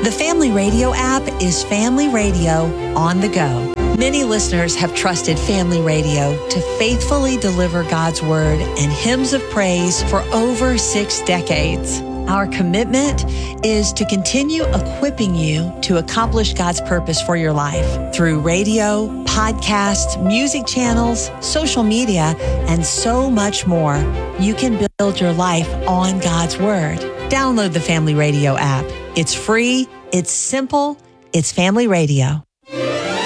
The Family Radio app is Family Radio on the go. Many listeners have trusted Family Radio to faithfully deliver God's Word and hymns of praise for over 6 decades. Our commitment is to continue equipping you to accomplish God's purpose for your life through radio, podcasts, music channels, social media, and so much more. You can build your life on God's Word. Download the Family Radio app. It's free, it's simple, it's Family Radio.